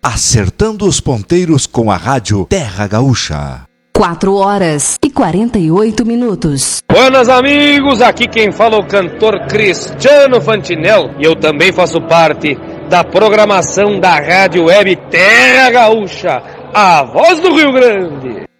acertando os ponteiros com a rádio Terra Gaúcha. 4h48. Buenas amigos, aqui quem fala é o cantor Cristiano Fantinel e eu também faço parte da programação da Rádio Web Terra Gaúcha, a voz do Rio Grande.